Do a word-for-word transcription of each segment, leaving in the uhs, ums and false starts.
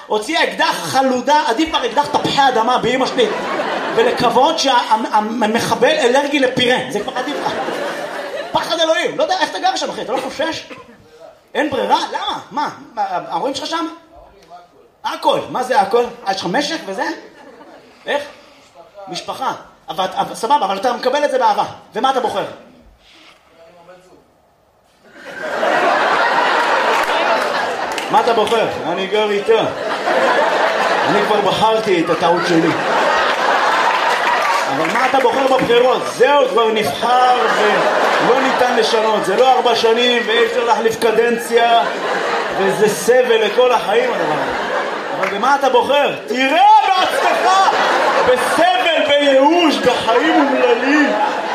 הוציאה אקדח חלודה, עדיף כבר אקדח תפוחי אדמה באמא שלי, ולקוות שהמחבל אלרגי לפירה, זה כבר עדיף לך. פחד אלוהים, לא יודע איך אתה גר שם אחי, אתה לא חושש? אין ברירה? למה? מה? ההורים שלך שם? הכל, מה זה הכל? יש לך משק וזה? איך? משפחה. אבל, סבבה, אבל אתה מקבל את זה באהבה. ומה אתה בוחר? מה אתה בוחר? אני גר איתה. אני כבר בחרתי את הטעות שלי. אבל מה אתה בוחר בבחירות? זהו, כבר נבחר ולא ניתן לשנות. זה לא ארבע שנים ואי אפשר להחליף קדנציה וזה סבל לכל החיים הדבר. אבל במה אתה בוחר? תראה בהצלחה! בסבל, בייאוש, בחיים אומללים.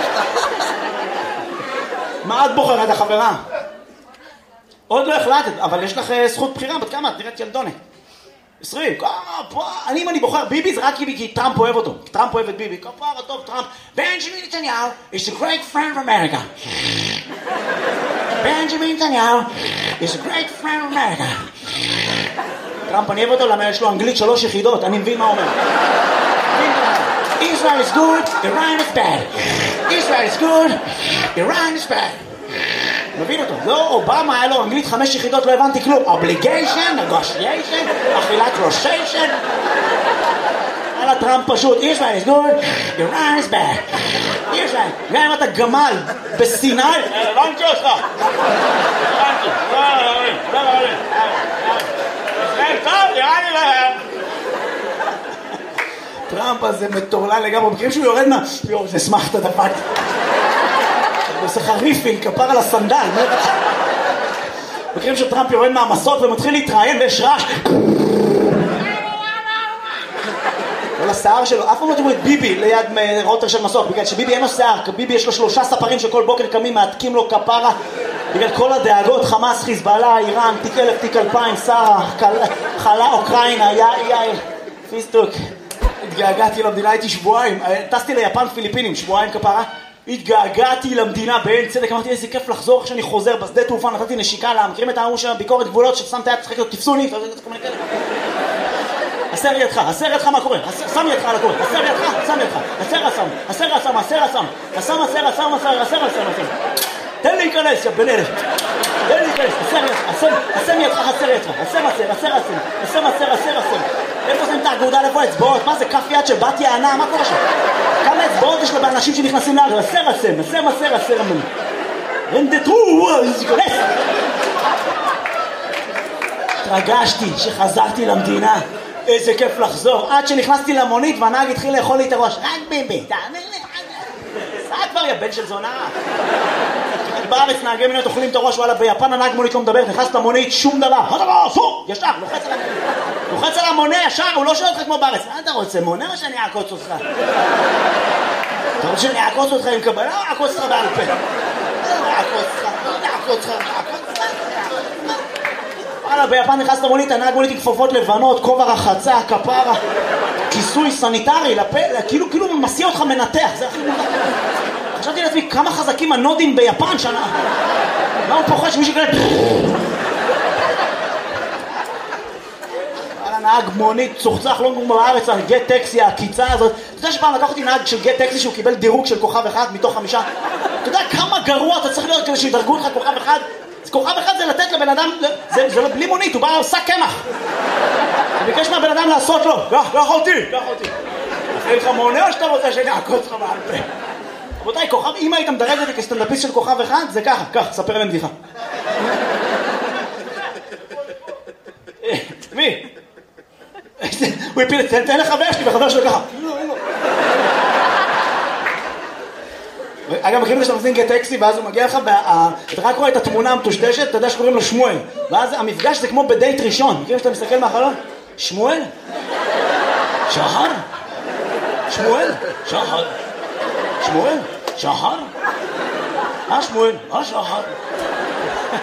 מה את בוחרת, החברה? עוד לא החלטת, אבל יש לך זכות בחירה, בת כמה? תראית ילדונת. עשרים, אני אם אני בוחר ביבי זה רק כי טראמפ אוהב אותו. טראמפ אוהב את ביבי, כפרה טוב טראמפ. בנג'מין נתניהו is a great friend of America. בנג'מין נתניהו is a great friend of America. טראמפ אני אוהב אותו למה יש לו אנגלית שלוש יחידות, אני מבין מה אומר. Israel is good, Iran is bad. Israel is good, Iran is bad. מבין אותו? לא, אובמה היה לו אנגלית חמש יחידות, לא הבנתי כלום. obligation, negotiation, אכילת רושיישן. על הטראמפ פשוט, Israel is good, Iran is bad. Israel, גם אם אתה גמל בסיני, לא נמצא אותך. טראמפ הזה מטורלל לגמרי, מכירים שהוא יורד מה? יואו, זה שמחת דפק. עושה חריפים, כפר על הסנדל. מכירים שטראמפ יורד מהמסות ומתחיל להתראיין ויש רעש. כל השיער שלו, אף פעם לא תראו את ביבי ליד רוטר של מסוק, בגלל שביבי אין לו שיער, ביבי יש לו שלושה ספרים שכל בוקר קמים, מעתקים לו כפרה, בגלל כל הדאגות, חמאס, חיזבאללה, איראן, תיק אלף, תיק אלפיים, שרה, חלה, אוקראינה, יאיר, פיסטוק. התגעגעתי למדינה, הייתי שבועיים, טסתי ליפן פיליפינים, שבועיים כפרה, התגעגעתי למדינה בעין צדק, אמרתי איזה כיף לחזור כשאני חוזר בשדה תעופה, נתתי נשיקה לה, מכירים את ההוא של ביקורת גבולות ששמת יד, צחק לו, תפסו לי, הסר ידך, הסר ידך מה קורה, שם ידך על הקורא, הסר ידך, שם ידך, הסר הסם, הסר הסם, הסר הסם, הסם הסר, הסם הסר, הסר הסם, הסם, תן לי להיכנס, יא בן אלף, תן לי להיכנס, הסר ידך, הסם ידך, הסר ידך, הסם הסר, הסר הסם, הסם הסר, הסר הסם, איפה זה את האגודה, איפה האצבעות, מה זה כף יד של בת יענה, מה קורה שם? כמה אצבעות יש לו באנשים שנכנסים לארץ, הסר הסם, הסם הסר, הסר הסם, רנדטרו, להיכנס. התרגשתי שחזרתי למדינה, איזה כיף לחזור, עד שנכנסתי למונית והנהג התחיל לאכול לי את הראש, רק ביבי, תאמין לי, סע כבר יא בן של זונה. בארץ נהגי מוניות אוכלים את הראש, וואלה ביפן הנהג מונית לא מדבר, נכנס למונית, שום דבר, אסור, ישר, לוחץ על המונית, לוחץ על המונה ישר, הוא לא שואל אותך כמו בארץ, מה אתה רוצה, מונה או שאני אעקוץ אותך? אתה רוצה שאני אעקוץ אותך עם קבלה או אעקוץ אותך בעל פה? אעקוץ אותך, אעקוץ אותך, אעקוץ אותך. וואלה, ביפן נכנס למונית, הנהג מונית עם כפפות לבנות, כובע רחצה, כפרה, כיסוי סניטרי, כאילו, כאילו מסיע אותך מנתח, זה הכי מונח. חשבתי לעצמי, כמה חזקים הנודים ביפן שנה. מה הוא פוחד שמישהו כאלה... וואלה, נהג מונית, צוחצח, לא נגמור בארץ, גט טקסי, הקיצה הזאת. אתה יודע שפעם לקח אותי נהג של גט טקסי שהוא קיבל דירוג של כוכב אחד מתוך חמישה? אתה יודע כמה גרוע אתה צריך להיות כדי שידרגו לך כוכב אחד? כוכב אחד זה לתת לבן אדם, זה, זה לא בלי מונית, הוא בא לעושה קמח. הוא ביקש מהבן אדם לעשות לו, קח, קח אותי, קח אותי. אחרי לך מונה או שאתה רוצה שאני אעקוץ לך בעל פה? רבותיי, כוכב, אם היית מדרג אותי כסטנדאפיסט של כוכב אחד, זה ככה, כך, ספר להם בדיחה. מי? הוא הפיל את זה, תן לחבר שלי, וחבר שלו ככה. אגב, מכירים שאתה מזין גט טקסי, ואז הוא מגיע לך, ואתה רק רואה את התמונה המטושטשת, אתה יודע שקוראים לו שמואל. ואז המפגש זה כמו בדייט ראשון. מכירים שאתה מסתכל מהחלון? שמואל? שחר? שמואל? שחר? שמואל? שחר? אה שמואל? אה שחר?